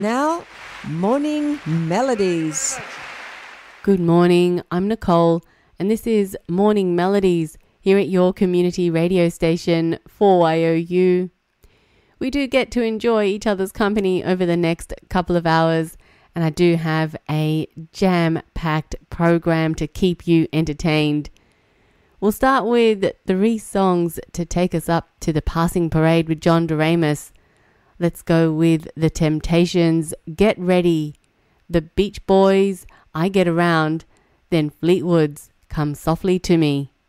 Now, Morning Melodies. Good morning, I'm Nicole, and this is Morning Melodies here at your community radio station 4YOU. We do get to enjoy each other's company over the next couple of hours, and I do have a jam-packed program to keep you entertained. We'll start with 3 songs to take us up to the passing parade with John Doremus. Let's go with The Temptations, Get Ready, The Beach Boys, I Get Around, then Fleetwood's Come Softly to Me.